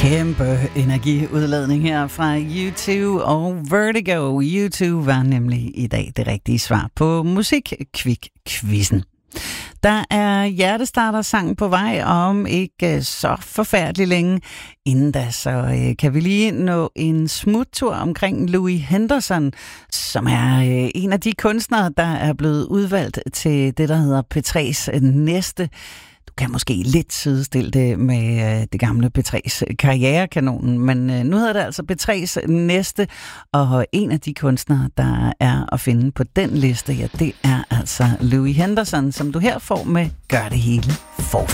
Kæmpe energiudladning her fra U2 og Vertigo. U2 var nemlig i dag det rigtige svar på Musikquiz-quizzen. Der er hjertestarter-sang på vej om ikke så forfærdelig længe. Inden da så kan vi lige nå en smuttur omkring Louis Henderson, som er en af de kunstnere, der er blevet udvalgt til det, der hedder P3's næste. Du kan måske lidt sidestille det med det gamle P3's karrierekanonen, men nu hedder det altså P3's næste, og en af de kunstnere, der er at finde på den liste, ja, det er altså Louis Henderson, som du her får med Gør det hele forfra.